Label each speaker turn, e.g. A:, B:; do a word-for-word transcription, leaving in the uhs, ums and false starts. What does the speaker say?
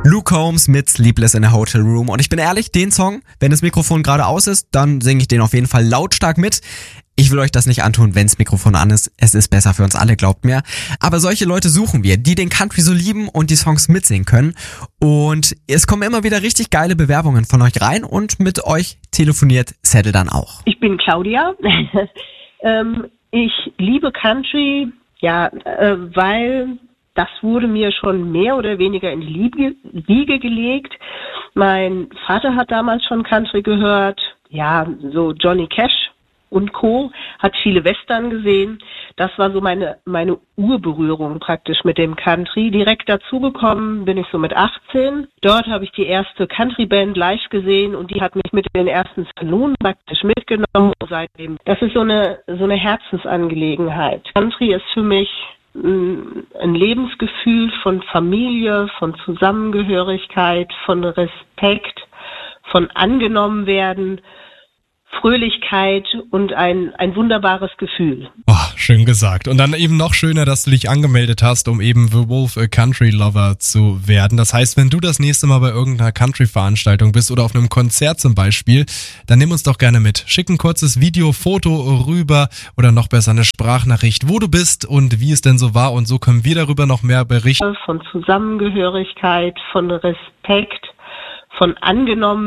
A: Luke Combs mit Sleepless in a Hotel Room. Und ich bin ehrlich, den Song, wenn das Mikrofon gerade aus ist, dann singe ich den auf jeden Fall lautstark mit. Ich will euch das nicht antun, wenn das Mikrofon an ist. Es ist besser für uns alle, glaubt mir. Aber solche Leute suchen wir, die den Country so lieben und die Songs mitsingen können. Und es kommen immer wieder richtig geile Bewerbungen von euch rein und mit euch telefoniert Settle dann auch.
B: Ich bin Claudia. ähm, ich liebe Country, ja, äh, weil das wurde mir schon mehr oder weniger in die Liebe, Wiege gelegt. Mein Vater hat damals schon Country gehört, ja, so Johnny Cash und Co. Hat viele Western gesehen. Das war so meine meine Urberührung praktisch mit dem Country. Direkt dazugekommen bin ich so mit achtzehn. Dort habe ich die erste Country-Band live gesehen und die hat mich mit den ersten Salonen praktisch mitgenommen. Seitdem. Das ist so eine so eine Herzensangelegenheit. Country ist für mich ein Lebensgefühl von Familie, von Zusammengehörigkeit, von Respekt, von angenommen werden, Fröhlichkeit und ein ein wunderbares Gefühl.
C: Oh, schön gesagt. Und dann eben noch schöner, dass du dich angemeldet hast, um eben The Wolf a Country Lover zu werden. Das heißt, wenn du das nächste Mal bei irgendeiner Country-Veranstaltung bist oder auf einem Konzert zum Beispiel, dann nimm uns doch gerne mit. Schick ein kurzes Video, Foto rüber oder noch besser eine Sprachnachricht, wo du bist und wie es denn so war. Und so können wir darüber noch mehr berichten.
B: Von Zusammengehörigkeit, von Respekt, von angenommen